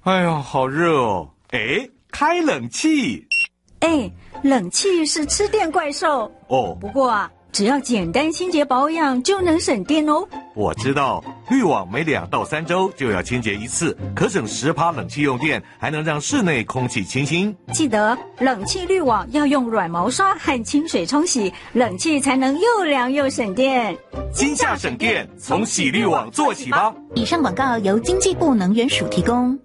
哎呀，好热哦！哎，开冷气。 哎，冷气是吃电怪兽哦。 不过啊，只要简单清洁保养就能省电哦。 我知道，滤网每2到3周就要清洁一次，可省10%冷气用电，还能让室内空气清新。 记得冷气滤网要用软毛刷和清水冲洗，冷气才能又凉又省电。 今夏省电，从洗滤网做起吧。 以上广告由经济部能源署提供。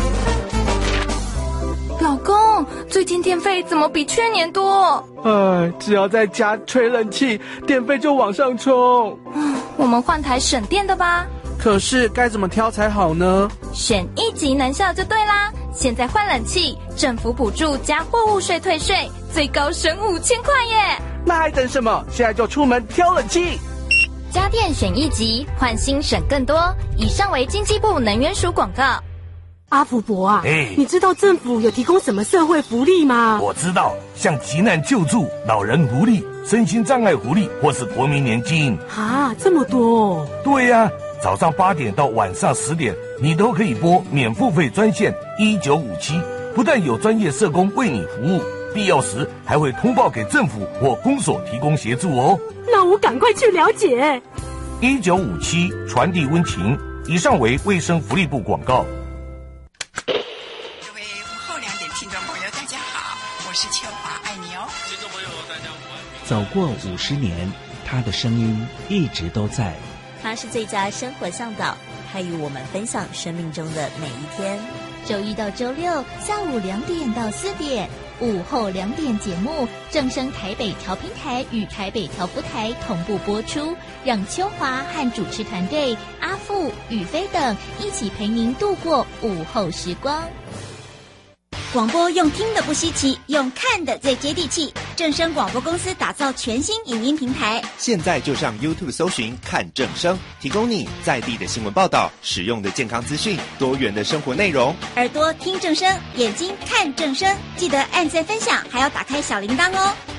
老公，最近电费怎么比去年多？ 只要在家吹冷气，电费就往上冲。 我们换台省电的吧。 可是该怎么挑才好呢？ 选1级能效就对啦。现在换冷气，政府补助加货物税退税，最高省5000块耶！ 那还等什么？现在就出门挑冷气。 家电选1级，换新省更多。以上为经济部能源署广告。 阿福伯啊，你知道政府有提供什么社会福利吗？ 我知道，像急难救助、老人福利、身心障碍福利，或是国民年金。 这么多哦。 对呀，早上8点到晚上10点，你都可以拨免付费专线1957，不但有专业社工为你服务，必要时还会通报给政府或公所提供协助哦。 那我赶快去了解。 1957传递温情。以上为卫生福利部广告。 是秋华，爱你哦。听众朋友大家午安。 走过50年，他的声音一直都在。 他是最佳生活向导，他与我们分享生命中的每一天。 周一到周六下午2点到4点，午后2点节目正声台北调频台与台北调布台同步播出，让秋华和主持团队阿富、宇飞等一起陪您度过午后时光。 广播用听的不稀奇，用看的最接地气。正声广播公司打造全新影音平台， 现在就上 YouTube 搜寻看正声，提供你在地的新闻报道、实用的健康资讯、多元的生活内容。 耳朵听正声，眼睛看正声，记得按赞分享，还要打开小铃铛哦。